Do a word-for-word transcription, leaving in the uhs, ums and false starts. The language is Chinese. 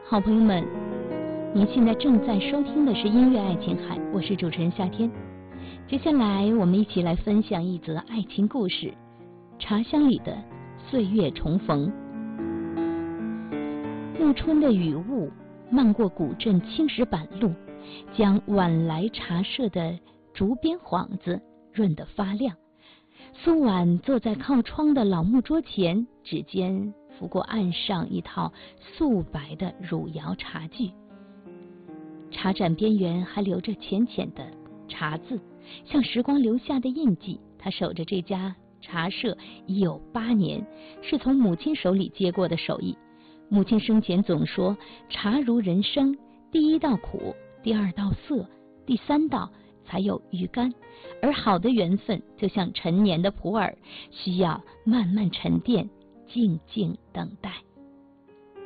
好朋友们，您现在正在收听的是音乐爱琴海，我是主持人夏天。接下来我们一起来分享一则爱情故事，茶香里的岁月重逢。暮春的雨雾漫过古镇青石板路，将晚来茶社的竹编幌子润得发亮。苏婉坐在靠窗的老木桌前，指尖拂过案上一套素白的汝窑茶具，茶盏边缘还留着浅浅的茶字，像时光留下的印记。他守着这家茶社已有八年，是从母亲手里接过的手艺。母亲生前总说，茶如人生，第一道苦，第二道涩，第三道才有鱼竿，而好的缘分就像陈年的普洱，需要慢慢沉淀，静静等待。